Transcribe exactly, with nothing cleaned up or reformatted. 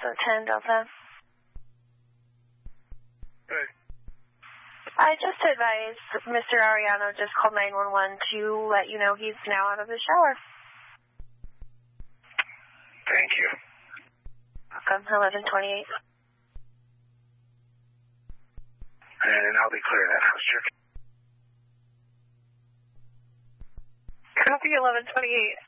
Delta ten Delta. Hey. I just advised Mister Ariano just called nine one one to let you know he's now out of the shower. Thank you. Welcome, eleven twenty-eight. And I'll be clear that house jerk. Copy eleven twenty-eight.